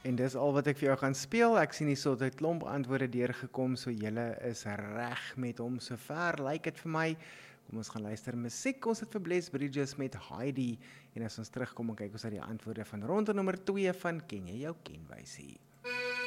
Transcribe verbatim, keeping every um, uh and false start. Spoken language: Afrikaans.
En dis al wat ek vir jou gaan speel. Ek sien hierso dat 'n klomp antwoorde deurgekom, so julle is reg met hom sover. Lyk dit vir my. Kom ons gaan luister musiek. Ons het vir Bless Bridges met Heidi en as ons terugkom en kyk ons na die antwoorde van ronde nommer twee van Ken jy jou kenwysie.